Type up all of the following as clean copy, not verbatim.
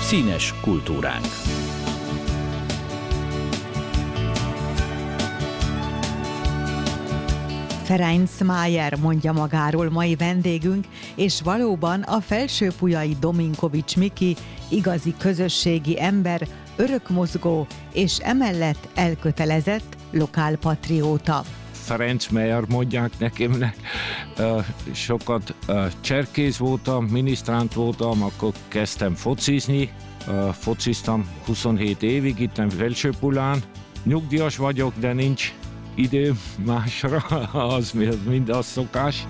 Színes kultúránk. Ferenc Májer mondja magáról mai vendégünk, és valóban a felsőpujai Dominkovics Miki igazi közösségi ember, örökmozgó és emellett elkötelezett lokálpatrióta. Ferenc Májer mondják nekem, sokat cserkész voltam, minisztránt voltam, akkor kezdtem focizni, fociztam 27 évig itt Felsőpulán. Nyugdíjas vagyok, de nincs idő másra, az mind az szokás.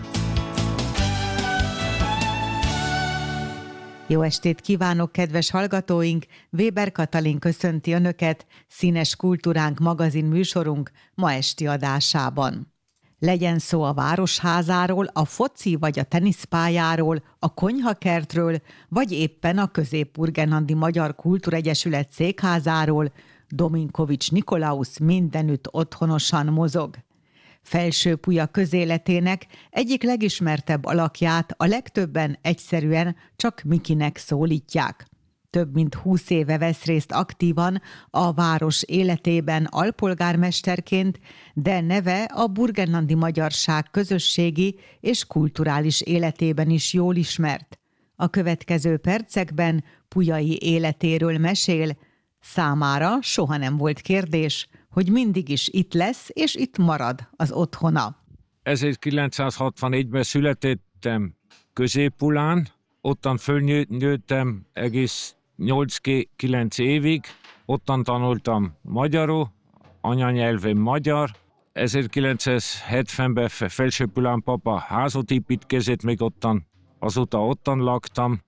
Jó estét kívánok, kedves hallgatóink! Weber Katalin köszönti Önöket Színes kultúránk magazin műsorunk ma esti adásában. Legyen szó a Városházáról, a foci vagy a teniszpályáról, a konyhakertről, vagy éppen a Közép-Burgenlandi Magyar Kultúregyesület székházáról, Dominkovics Nikolaus mindenütt otthonosan mozog. Felsőpuja közéletének egyik legismertebb alakját a legtöbben egyszerűen csak Mikinek szólítják. Több mint 20 éve vesz részt aktívan a város életében alpolgármesterként, de neve a burgenlandi magyarság közösségi és kulturális életében is jól ismert. A következő percekben pujai életéről mesél. Számára soha nem volt kérdés, hogy mindig is itt lesz és itt marad az otthona. 1961-ben születettem Közép-Pulán, ottan fölnőttem egész 8-9 évig, ottan tanultam magyarul, anyanyelvem magyar. 1970-ben Felsőpulán papa házat építkezett, még azóta ottan laktam.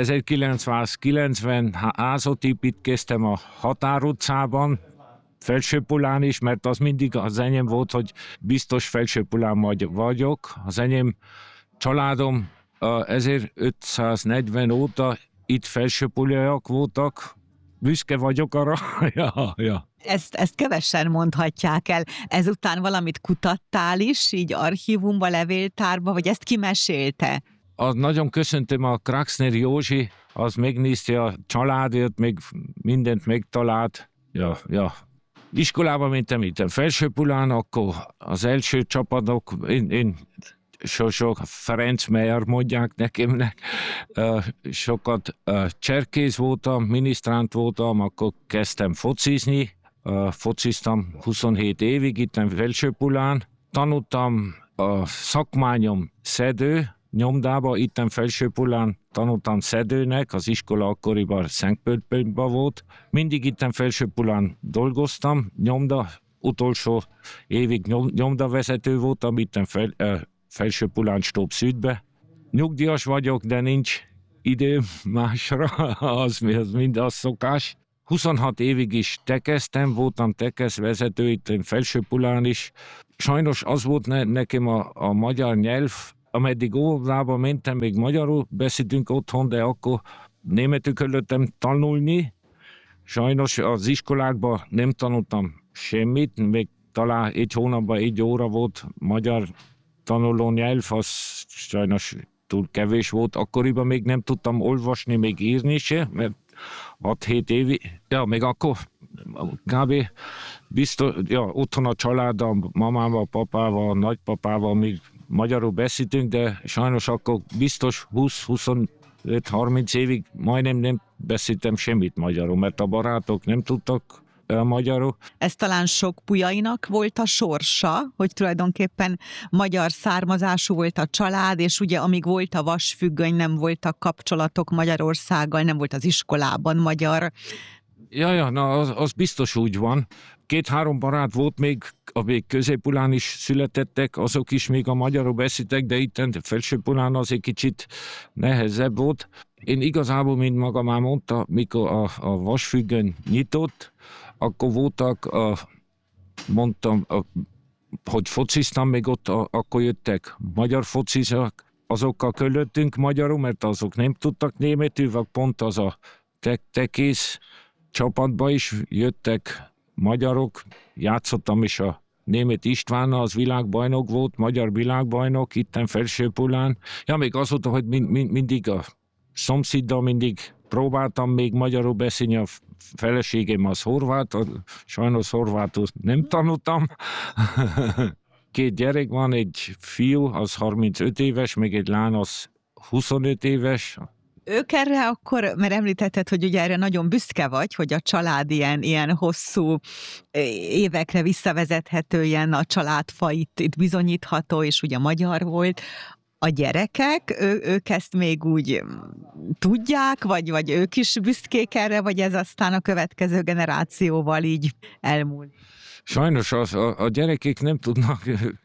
1990 házat építkeztem a Határ utcában, Felsőpulán is, mert az mindig az enyém volt, hogy biztos Felsőpulán vagyok. Az enyém családom 1540 óta itt felsőpuliaiak voltak. Büszke vagyok arra. ja. Ezt kevesen mondhatják el. Ezután valamit kutattál is, így archívumba, levéltárba, vagy ezt kimesélte? Nagyon köszöntöm a Kraxner Józsi, az megnézte a családért, még mindent megtalált. Ja. Iskolába mentem itt Felsőpulán, akkor az első csapatok, én sok Ferenc Májer mondják nekem, sokat cserkész voltam, minisztránt voltam, akkor kezdtem focizni, fociztam 27 évig itt Felsőpulán. Tanultam a szakmányom szedő, nyomdába, itt Felsőpulán tanultam szedőnek, az iskola akkoriban Szentpöltben volt. Mindig itt Felsőpulán dolgoztam, nyomda, utolsó évig nyomdavezető voltam itt Felsőpulán Stób Szüdbe. Nyugdíjas vagyok, de nincs idő másra, az mind az szokás. 26 évig is tekeztem, voltam tekeszvezető itt Felsőpulán is. Sajnos az volt nekem a magyar nyelv, ameddig óvodába mentem, még magyarul beszéltünk otthon, de akkor németül kellett tanulni. Sajnos az iskolákban nem tanultam semmit, még talán egy hónapban 1 óra volt magyar tanuló nyelv, az sajnos túl kevés volt. Akkoriban még nem tudtam olvasni, még írni se, mert 6-7 évig. Ja, még akkor kb. Biztos, otthon a családdal, mamával, papával, nagypapával még magyarul beszéltünk, de sajnos akkor biztos 20-25-30 évig majdnem nem beszéltem semmit magyarul, mert a barátok nem tudtak magyarul. Ez talán sok pujainak volt a sorsa, hogy tulajdonképpen magyar származású volt a család, és ugye amíg volt a vasfüggöny, nem voltak kapcsolatok Magyarországgal, nem volt az iskolában magyar. Az biztos úgy van. 2-3 barát volt még, amíg Közép-Pulán is születettek, azok is még a magyarul beszéltek, de itt Felsőpulán az egy kicsit nehezebb volt. Én igazából, mint maga már mondta, mikor a vasfüggöny nyitott, akkor voltak, mondtam, hogy fociztam, még ott akkor jöttek magyar focizak, azokkal kellett magyarul, mert azok nem tudtak németül, vagy pont az a tekész csapatba is jöttek magyarok, játszottam is a Németh Istvánnal, az világbajnok volt, magyar világbajnok, itten Felsőpulán. Ja, még azóta, hogy mindig a szomszéddal mindig próbáltam még magyarul beszélni, a feleségem az horvát, sajnos horvátul nem tanultam. 2 gyerek van, egy fiú, az 35 éves, még egy lány, az 25 éves. Ők erre akkor, mert említetted, hogy ugye erre nagyon büszke vagy, hogy a család ilyen hosszú évekre visszavezethető, ilyen a családfa itt bizonyítható, és ugye magyar volt. A gyerekek, ők ezt még úgy tudják, vagy ők is büszkék erre, vagy ez aztán a következő generációval így elmúlik? Sajnos a gyerekek nem tudnak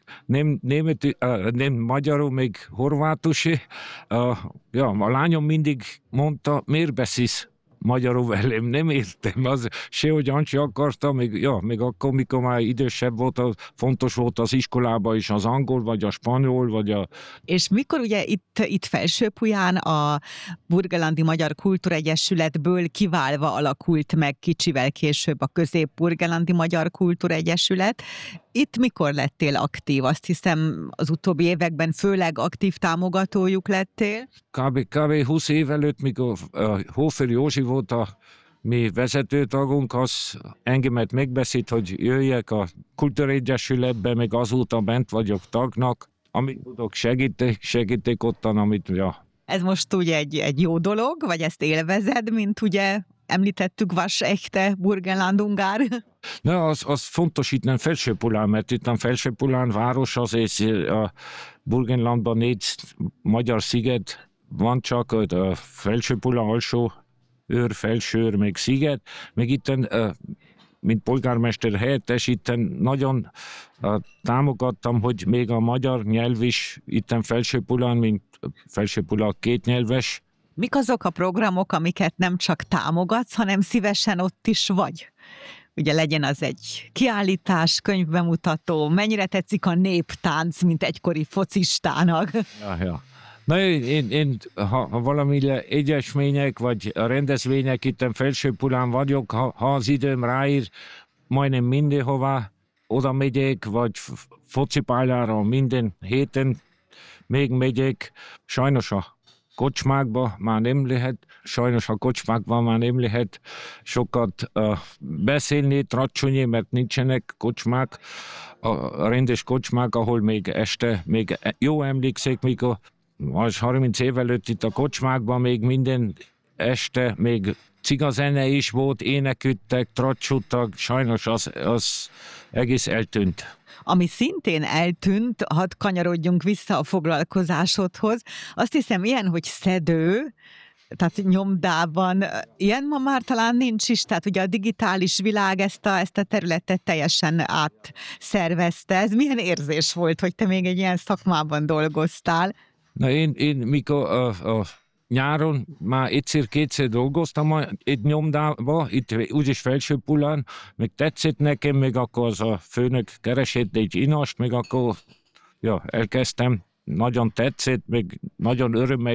nem magyarul, még horvátul se. A lányom mindig mondta, miért beszélsz magyarul velem, nem értem, az sehogyan se akartam, még akkor, mikor már idősebb volt, fontos volt az iskolában is az angol, vagy a spanyol, vagy a... És mikor ugye itt Felsőbuján a Burgenlandi Magyar Kultúregyesületből kiválva alakult meg kicsivel később a Közép-Burgenlandi Magyar Kultúregyesület, itt mikor lettél aktív? Azt hiszem az utóbbi években főleg aktív támogatójuk lettél? Kb. 20 év előtt, mikor Hófer Józsi volt a mi vezetőtagunk, az engemet megbeszélt, hogy jöjjek a Kultúregyesületbe, meg azóta bent vagyok tagnak, amit tudok segítek ottan, amit... Ja. Ez most ugye egy jó dolog, vagy ezt élvezed, mint ugye említettük Waschechte Burgenlandungár? Na, az fontos itt nem Felsőbuján, mert itt a Felsőbuján város, az a Burgenlandban 4 magyar sziget van, csak a Felsőbuján alsó őr, felsőr, még sziget, még itten, mint polgármester helyettes, itten nagyon támogattam, hogy még a magyar nyelv is itten Felsőbuján, mint Felsőbuján 2 nyelves. Mik azok a programok, amiket nem csak támogatsz, hanem szívesen ott is vagy? Ugye legyen az egy kiállítás, könyvbemutató, mennyire tetszik a néptánc, mint egykori focistának? Ja. Na, én ha valami egyesmények vagy a rendezvények itt Felsőbuján vagyok, ha az időm ráír, majdnem mindenhova oda megyek, vagy focipályára minden héten még megyek. Sajnos a kocsmákban már nem lehet sokat beszélni, tracsolni, mert nincsenek kocsmák, a rendes kocsmák, ahol még este, még jó emlékszek, mikor az 30 év előtt itt a kocsmákban még minden este, még cigazene is volt, éneküttek, tracsoltak, sajnos az egész eltűnt. Ami szintén eltűnt, hadd kanyarodjunk vissza a foglalkozásodhoz, azt hiszem ilyen, hogy szedő, tehát nyomdában, ilyen ma már talán nincs is, tehát ugye a digitális világ ezt a területet teljesen átszervezte. Ez milyen érzés volt, hogy te még egy ilyen szakmában dolgoztál? Na én mikor a nyáron már egyszer-kétszer dolgoztam egy nyomdába, itt úgyis Felsőbuján, meg tetszett nekem, meg akkor az a főnök keresett egy inast, meg akkor elkezdtem, nagyon tetszett, meg nagyon örömmel